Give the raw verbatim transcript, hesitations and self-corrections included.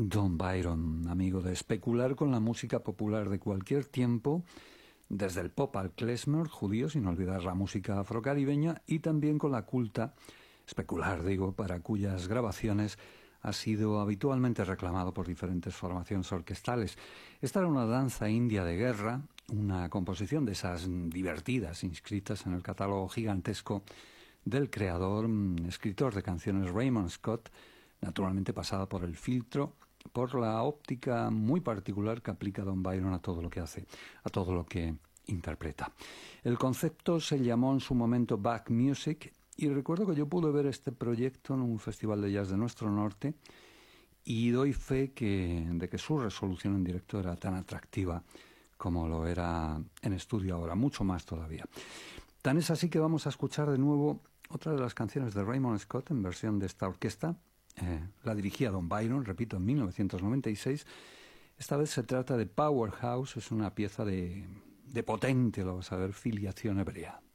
Don Byron, amigo de especular con la música popular de cualquier tiempo, desde el pop al klezmer judío, sin olvidar la música afrocaribeña, y también con la culta, especular digo, para cuyas grabaciones ha sido habitualmente reclamado por diferentes formaciones orquestales. Esta era una danza india de guerra, una composición de esas divertidas inscritas en el catálogo gigantesco del creador, escritor de canciones Raymond Scott, naturalmente pasada por el filtro, por la óptica muy particular que aplica Don Byron a todo lo que hace, a todo lo que interpreta. El concepto se llamó en su momento Back Music, y recuerdo que yo pude ver este proyecto en un festival de jazz de nuestro norte, y doy fe que, de que su resolución en directo era tan atractiva como lo era en estudio ahora, mucho más todavía. Tan es así que vamos a escuchar de nuevo otra de las canciones de Raymond Scott en versión de esta orquesta. Eh, la dirigía Don Byron, repito, en mil novecientos noventa y seis. Esta vez se trata de Powerhouse, es una pieza de, de potente, lo vas a ver, filiación hebrea.